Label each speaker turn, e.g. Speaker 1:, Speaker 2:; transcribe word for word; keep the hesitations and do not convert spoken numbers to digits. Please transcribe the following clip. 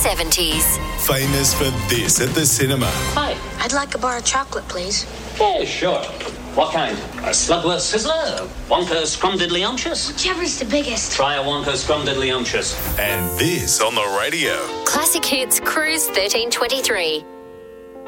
Speaker 1: seventies.
Speaker 2: Famous for this at the cinema.
Speaker 3: Hi.
Speaker 4: I'd like a bar of chocolate, please.
Speaker 3: Yeah, sure. What kind? A Slugworth Sizzler? A Wonka Scrumdiddlyumptious?
Speaker 4: Whichever's the biggest.
Speaker 3: Try a Wonka Scrumdiddlyumptious.
Speaker 2: And this on the radio.
Speaker 1: Classic Hits Cruise thirteen twenty-three.